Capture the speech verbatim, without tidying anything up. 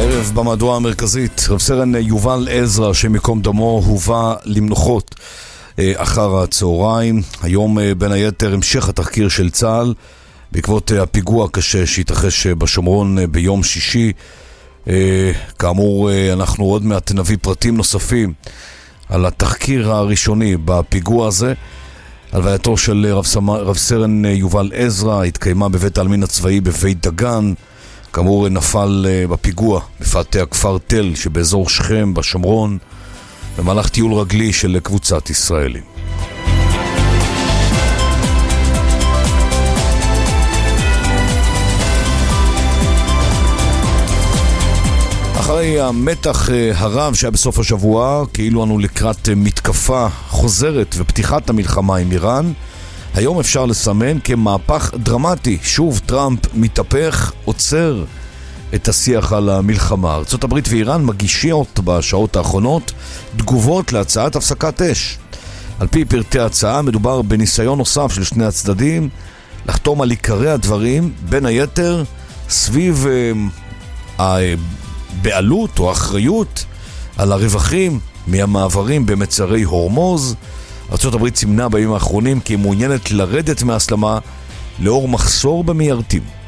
הערב במהדורה המרכזית, רב סרן יובל עזרא, שמקום דמו, הובא למנוחות אחר הצהריים. היום בין היתר המשך התחקיר של צה"ל בעקבות הפיגוע הקשה שהתרחש בשומרון ביום שישי. כאמור, אנחנו עוד מעט נביא פרטים נוספים על התחקיר הראשוני בפיגוע הזה. הלווייתו של רב, סמ... רב סרן יובל עזרא התקיימה בבית העלמין הצבאי בבית דגן. כאמור, נפל בפיגוע בפאתי הכפר תל שבאזור שכם בשומרון במהלך טיול רגלי של קבוצת ישראלים. אחרי המתח הרב שהיה בסוף השבוע, כאילו אנו לקראת מתקפה חוזרת ופתיחת המלחמה עם איראן, היום אפשר לסמן כמהפך דרמטי. שוב טראמפ מתהפך, עוצר את השיח על המלחמה. ארצות הברית ואיראן מגישות בשעות האחרונות תגובות להצעת הפסקת אש. על פי פרטי ההצעה מדובר בניסיון נוסף של שני הצדדים לחתום על עיקרי הדברים, בין היתר סביב הבעלות או האחריות על הרווחים מהמעברים במצרי הורמוז. ארצות הברית סימנה בימים האחרונים כי היא מעוניינת לרדת מהסלמה לאור מחסור במיירטים.